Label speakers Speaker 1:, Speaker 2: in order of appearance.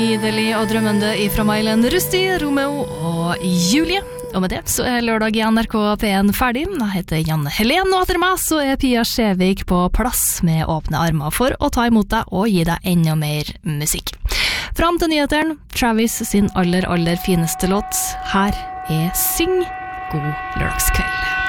Speaker 1: Nydelig og drømmende ifra Mailen Rusti, Romeo og Julie. Og med det så lørdag i NRK P1 ferdig. Jeg heter Janne Helen, og etter meg så Pia Skjevik på plass med åpne armer for å ta imot deg og gi deg enda mer musikk. Fram til nyheteren, Travis sin aller fineste låt. Her Syng. God lørdagskveld.